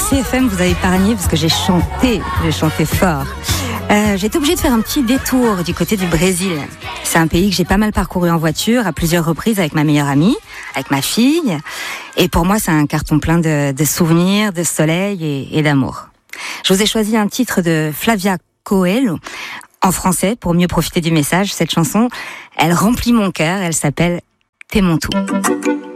RCFM vous a épargné parce que j'ai chanté fort. J'ai été obligée de faire un petit détour du côté du Brésil. C'est un pays que j'ai pas mal parcouru en voiture à plusieurs reprises avec ma meilleure amie, avec ma fille. Et pour moi, c'est un carton plein de souvenirs, de soleil et d'amour. Je vous ai choisi un titre de Flavia Coelho en français pour mieux profiter du message. Cette chanson, elle remplit mon cœur. Elle s'appelle T'es mon tout.